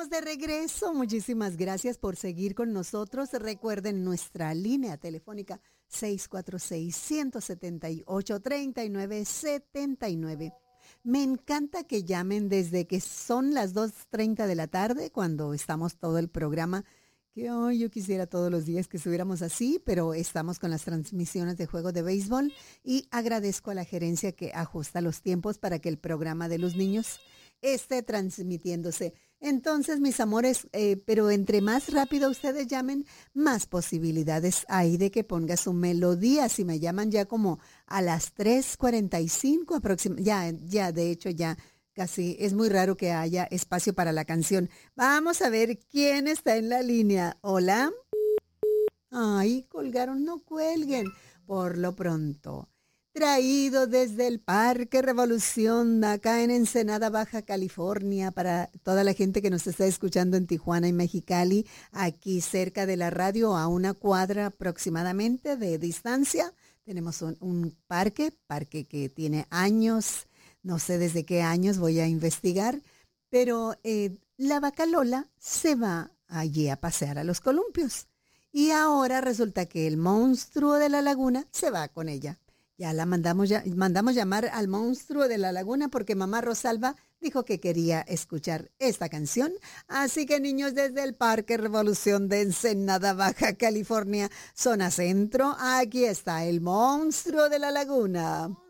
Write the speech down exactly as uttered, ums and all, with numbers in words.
estamos de regreso. Muchísimas gracias por seguir con nosotros. Recuerden nuestra línea telefónica seis cuatro seis, uno siete ocho, tres nueve siete nueve. Me encanta que llamen desde que son las dos treinta de la tarde, cuando estamos todo el programa, que hoy yo quisiera todos los días que estuviéramos así, pero estamos con las transmisiones de juego de béisbol y agradezco a la gerencia que ajusta los tiempos para que el programa de los niños esté transmitiéndose. Entonces, mis amores, eh, pero entre más rápido ustedes llamen, más posibilidades hay de que ponga su melodía. Si me llaman ya como a las tres cuarenta y cinco aproximadamente, ya, ya, de hecho, ya casi es muy raro que haya espacio para la canción. Vamos a ver quién está en la línea. Hola. Ay, colgaron, no cuelguen. Por lo pronto. Traído desde el Parque Revolución, acá en Ensenada, Baja California, para toda la gente que nos está escuchando en Tijuana y Mexicali, aquí cerca de la radio, a una cuadra aproximadamente de distancia. Tenemos un, un parque, parque que tiene años, no sé desde qué años, voy a investigar, pero eh, la vaca Lola se va allí a pasear a los columpios. Y ahora resulta que el monstruo de la laguna se va con ella. Ya la mandamos, ya, mandamos llamar al monstruo de la laguna porque mamá Rosalba dijo que quería escuchar esta canción. Así que niños, desde el Parque Revolución de Ensenada, Baja California, zona centro, aquí está el monstruo de la laguna.